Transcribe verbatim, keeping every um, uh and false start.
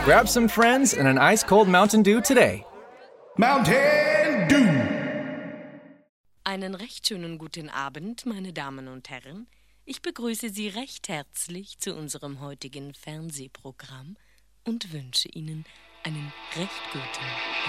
Grab some friends and an ice-cold Mountain Dew today. Mountain Dew. Einen recht schönen guten Abend, meine Damen und Herren. Ich begrüße Sie recht herzlich zu unserem heutigen Fernsehprogramm und wünsche Ihnen einen recht guten